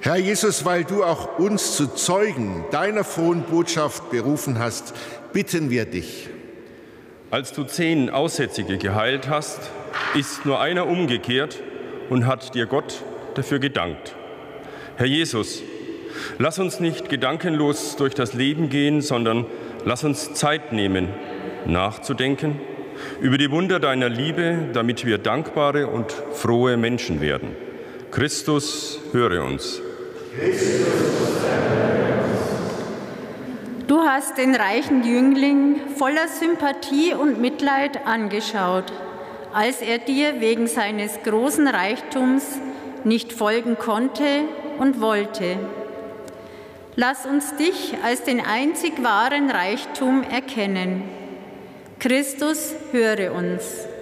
Herr Jesus, weil du auch uns zu Zeugen deiner frohen Botschaft berufen hast, bitten wir dich. Als du 10 Aussätzige geheilt hast, ist nur einer umgekehrt und hat dir Gott dafür gedankt. Herr Jesus, lass uns nicht gedankenlos durch das Leben gehen, sondern lass uns Zeit nehmen, nachzudenken über die Wunder deiner Liebe, damit wir dankbare und frohe Menschen werden. Christus, höre uns. Du hast den reichen Jüngling voller Sympathie und Mitleid angeschaut, als er dir wegen seines großen Reichtums nicht folgen konnte und wollte. Lass uns dich als den einzig wahren Reichtum erkennen. Christus, höre uns.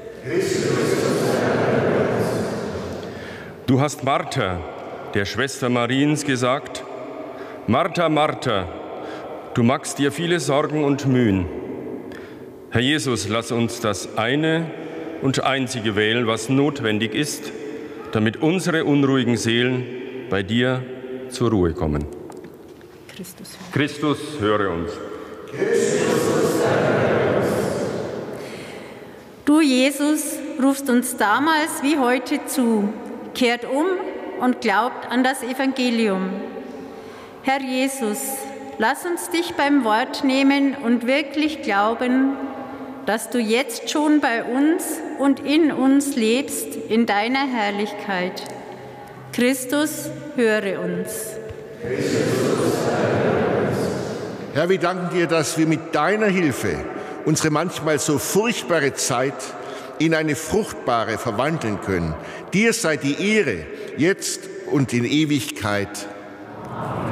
Du hast Martha, der Schwester Mariens, gesagt: Martha, Martha, du machst dir viele Sorgen und Mühen. Herr Jesus, lass uns das eine und einzige wählen, was notwendig ist, damit unsere unruhigen Seelen bei dir zur Ruhe kommen. Christus, höre uns. Du, Jesus, rufst uns damals wie heute zu, kehrt um und glaubt an das Evangelium. Herr Jesus, lass uns dich beim Wort nehmen und wirklich glauben, dass du jetzt schon bei uns und in uns lebst in deiner Herrlichkeit. Christus, höre uns. Herr, wir danken dir, dass wir mit deiner Hilfe unsere manchmal so furchtbare Zeit in eine fruchtbare verwandeln können. Dir sei die Ehre, jetzt und in Ewigkeit.